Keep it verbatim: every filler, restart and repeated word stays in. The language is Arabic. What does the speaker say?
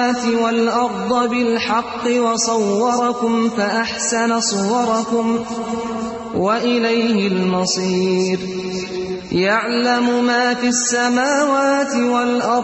السماوات والأرض بالحق وصوركم فأحسن صوركم وإليه المصير يعلم ما في السماوات والأرض